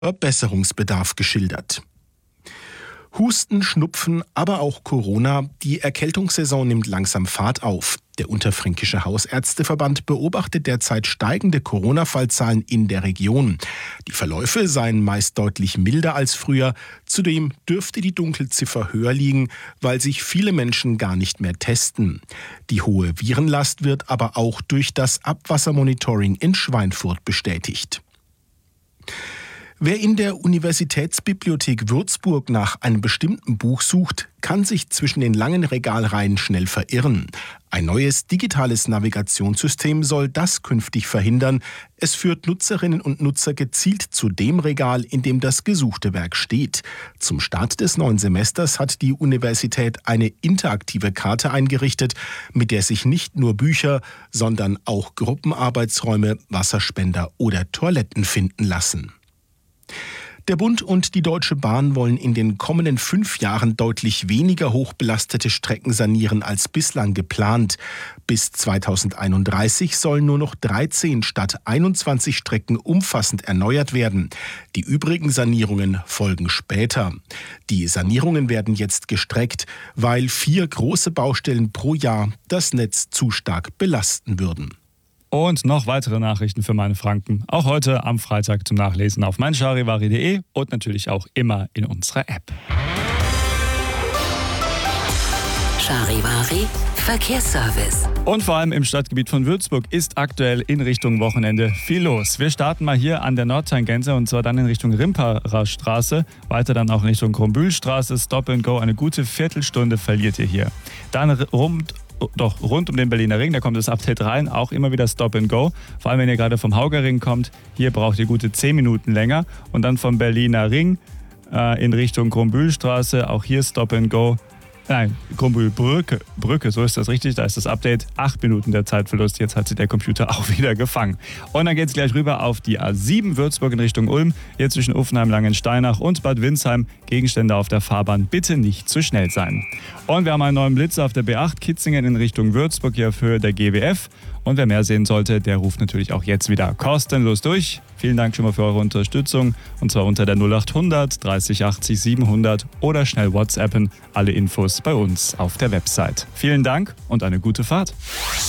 Verbesserungsbedarf geschildert. Husten, Schnupfen, aber auch Corona. Die Erkältungssaison nimmt langsam Fahrt auf. Der Unterfränkische Hausärzteverband beobachtet derzeit steigende Corona-Fallzahlen in der Region. Die Verläufe seien meist deutlich milder als früher. Zudem dürfte die Dunkelziffer höher liegen, weil sich viele Menschen gar nicht mehr testen. Die hohe Virenlast wird aber auch durch das Abwassermonitoring in Schweinfurt bestätigt. Wer in der Universitätsbibliothek Würzburg nach einem bestimmten Buch sucht, kann sich zwischen den langen Regalreihen schnell verirren. Ein neues digitales Navigationssystem soll das künftig verhindern. Es führt Nutzerinnen und Nutzer gezielt zu dem Regal, in dem das gesuchte Werk steht. Zum Start des neuen Semesters hat die Universität eine interaktive Karte eingerichtet, mit der sich nicht nur Bücher, sondern auch Gruppenarbeitsräume, Wasserspender oder Toiletten finden lassen. Der Bund und die Deutsche Bahn wollen in den kommenden 5 Jahren deutlich weniger hochbelastete Strecken sanieren als bislang geplant. Bis 2031 sollen nur noch 13 statt 21 Strecken umfassend erneuert werden. Die übrigen Sanierungen folgen später. Die Sanierungen werden jetzt gestreckt, weil 4 große Baustellen pro Jahr das Netz zu stark belasten würden. Und noch weitere Nachrichten für meine Franken. Auch heute am Freitag zum Nachlesen auf meincharivari.de und natürlich auch immer in unserer App. Charivari Verkehrsservice. Und vor allem im Stadtgebiet von Würzburg ist aktuell in Richtung Wochenende viel los. Wir starten mal hier an der Nordtangente und zwar dann in Richtung Rimperer Straße. Weiter dann auch in Richtung Krumbühlstraße. Stop and Go. Eine gute Viertelstunde verliert ihr hier. Dann rund um den Berliner Ring, da kommt das Update rein, auch immer wieder Stop and Go. Vor allem, wenn ihr gerade vom Haugerring kommt, hier braucht ihr gute 10 Minuten länger. Und dann vom Berliner Ring in Richtung Krumbühlstraße, auch hier Stop and Go. Nein, Krumbühlbrücke, so ist das richtig, da ist das Update. 8 Minuten der Zeitverlust, jetzt hat sich der Computer auch wieder gefangen. Und dann geht es gleich rüber auf die A7 Würzburg in Richtung Ulm, hier zwischen Uffenheim, Langensteinach und Bad Windsheim. Gegenstände auf der Fahrbahn, bitte nicht zu schnell sein. Und wir haben einen neuen Blitzer auf der B8 Kitzingen in Richtung Würzburg, hier auf Höhe der GWF. Und wer mehr sehen sollte, der ruft natürlich auch jetzt wieder kostenlos durch. Vielen Dank schon mal für eure Unterstützung. Und zwar unter der 0800 30 80 700 oder schnell WhatsAppen. Alle Infos bei uns auf der Website. Vielen Dank und eine gute Fahrt.